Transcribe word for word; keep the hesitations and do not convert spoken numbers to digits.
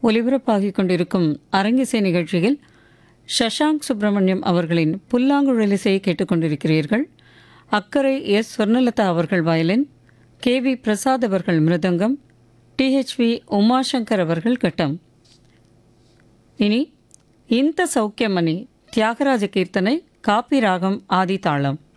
ஒலிபரப்பாகிக் கொண்டிருக்கும் அரங்கிசை நிகழ்ச்சியில் சஷாங்க் சுப்பிரமணியம் அவர்களின் புல்லாங்குழலிசையை கேட்டுக்கொண்டிருக்கிறீர்கள். அக்கரை எஸ் ஸ்வர்ணலதா அவர்கள் வயலின், கே வி பிரசாத் அவர்கள் மிருதங்கம், டிஹெச்வி உமாசங்கர் அவர்கள் கட்டம். இனி இந்த சௌக்கியமணி தியாகராஜ கீர்த்தனை, காப்பி ராகம் ஆதி தாளம்.